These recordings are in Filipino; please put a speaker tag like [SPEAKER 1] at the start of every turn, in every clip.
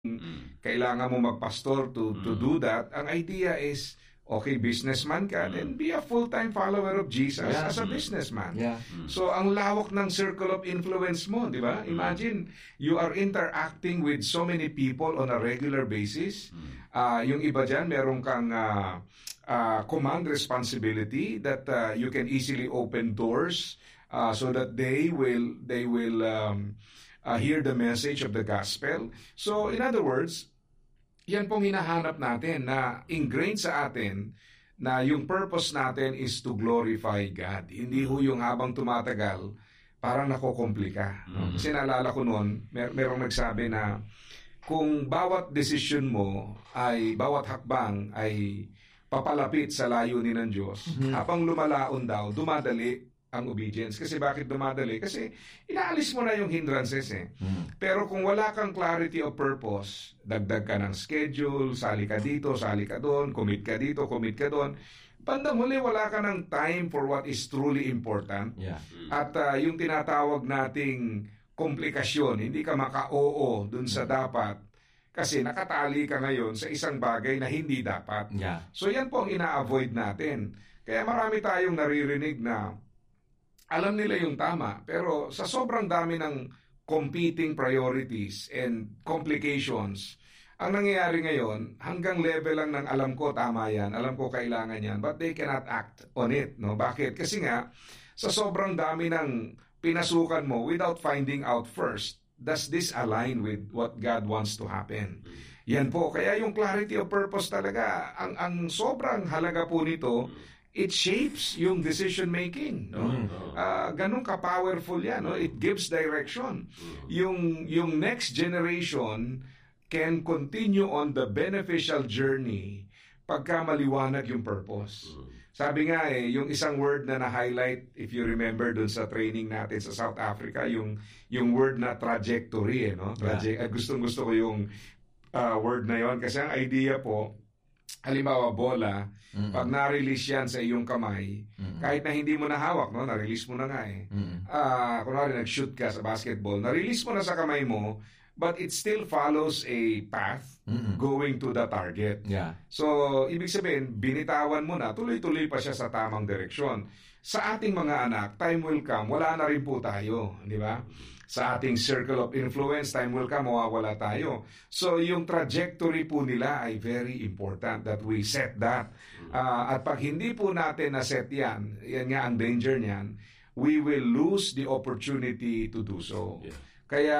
[SPEAKER 1] kailangan mo magpastor to do that. Ang idea is, okay, businessman ka, then be a full-time follower of Jesus as a businessman. So, ang lawak ng circle of influence mo, di ba? Imagine, you are interacting with so many people on a regular basis. Yung iba dyan, meron kang command responsibility that you can easily open doors so that they will hear the message of the gospel. So, in other words, yan pong hinahanap natin na ingrained sa atin na yung purpose natin is to glorify God. Hindi ho yung habang tumatagal, parang nakokomplika. Kasi naalala ko noon, merong nagsabi na kung bawat decision mo ay, bawat hakbang ay papalapit sa layunin ng Diyos, habang lumalaon daw, dumadali ang obedience. Kasi bakit dumadali? Kasi inaalis mo na yung hindrances eh. Pero kung wala kang clarity of purpose, dagdag ka ng schedule, sali ka dito, sali ka doon, commit ka dito, commit ka doon, bandang huli wala ka ng time for what is truly important. At yung tinatawag nating komplikasyon, hindi ka maka-oo dun sa dapat kasi nakatali ka ngayon sa isang bagay na hindi dapat. So yan po ang ina-avoid natin. Kaya marami tayong naririnig na alam nila yung tama, pero sa sobrang dami ng competing priorities and complications, ang nangyayari ngayon, hanggang level lang ng alam ko tama yan, alam ko kailangan yan, but they cannot act on it. No? Bakit? Kasi nga, sa sobrang dami ng pinasukan mo without finding out first, does this align with what God wants to happen? Yan po. Kaya yung clarity of purpose talaga, ang sobrang halaga po nito, it shapes yung decision making, no? Ganun ka-powerful yan, no? It gives direction. Yung next generation can continue on the beneficial journey pagka maliwanag yung purpose. Sabi nga yung isang word na na-highlight, if you remember dun sa training natin sa South Africa, yung word na trajectory, no? Gustong-gusto ko yung word na yon kasi ang idea po, halimbawa bola, pag na-release yan sa iyong kamay, kahit na hindi mo nahawak, no, na-release mo na nga eh. Kunwari nag-shoot ka sa basketball, na-release mo na sa kamay mo, but it still follows a path going to the target. So, ibig sabihin, binitawan mo na, tuloy-tuloy pa siya sa tamang direksyon. Sa ating mga anak, time will come, wala na rin po tayo, di ba? Sa ating circle of influence, time will come, mawawala tayo. So, yung trajectory po nila ay very important that we set that. At pag hindi po natin na-set yan, yan nga ang danger niyan, we will lose the opportunity to do so. Kaya,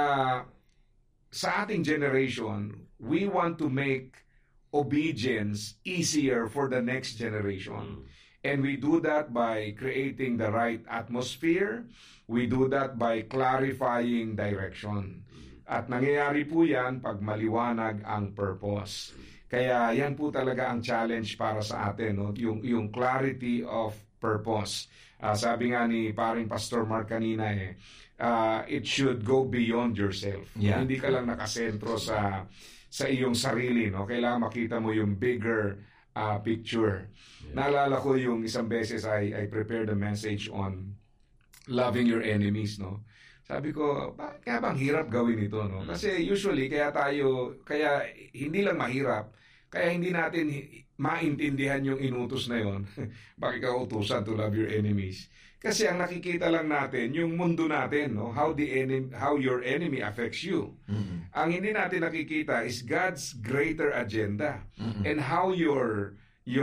[SPEAKER 1] sa ating generation, we want to make obedience easier for the next generation. And we do that by creating the right atmosphere. We do that by clarifying direction. At nangyayari po yan pag maliwanag ang purpose. Kaya yan po talaga ang challenge para sa atin, no? Yung clarity of purpose. Sabi nga ni paring Pastor Mark kanina it should go beyond yourself. Hindi ka lang nakasentro sa iyong sarili, no? Kailangan makita mo yung bigger picture. Naalala ko yung isang beses I prepared a message on loving your enemies, no? Sabi ko, bakit nga bang hirap gawin ito, no? Kasi usually, kaya hindi lang mahirap, kaya hindi natin maintindihan yung inutos na yon. Bakit ka utusan to love your enemies? Kasi ang nakikita lang natin, yung mundo natin, no? How your enemy affects you. Ang hindi natin nakikita is God's greater agenda and how your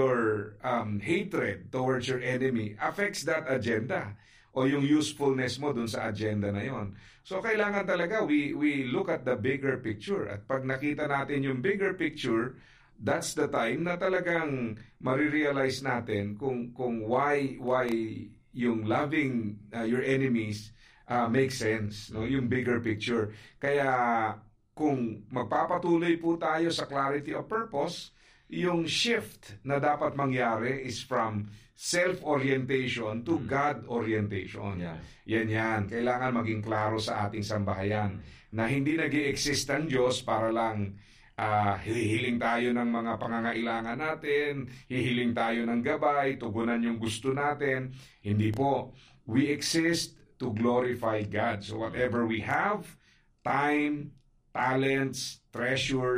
[SPEAKER 1] hatred towards your enemy affects that agenda o yung usefulness mo dun sa agenda na yon. So kailangan talaga we look at the bigger picture, at pag nakita natin yung bigger picture, that's the time na talagang marirealize natin kung why yung loving your enemies makes sense, no? Yung bigger picture. Kaya kung magpapatuloy po tayo sa clarity of purpose, yung shift na dapat mangyari is from self-orientation to God-orientation. Yan. Kailangan maging klaro sa ating sambahayan na hindi nag-i-exist ang Diyos para lang hihiling tayo ng mga pangangailangan natin, hihiling tayo ng gabay, tugunan yung gusto natin. Hindi po. We exist to glorify God. So whatever we have, time, talents, treasures,